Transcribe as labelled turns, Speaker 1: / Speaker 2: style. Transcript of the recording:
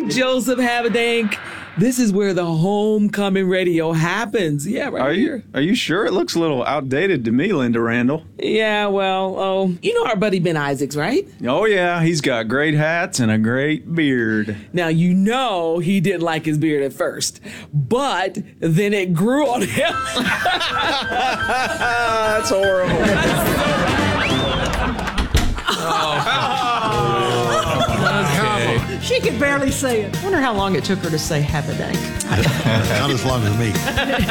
Speaker 1: See, Joseph Habedank, this is where the homecoming radio happens. Yeah, right here.
Speaker 2: Are you sure? It looks a little outdated to me, Linda Randall.
Speaker 1: Yeah, well, you know our buddy Ben Isaacs, right?
Speaker 2: Oh, yeah. He's got great hats and a great beard.
Speaker 1: Now, you know he didn't like his beard at first, but then it grew on him.
Speaker 2: That's horrible.
Speaker 3: She could barely say it.
Speaker 4: I wonder how long it took her to say Habedank.
Speaker 5: Not as long as me.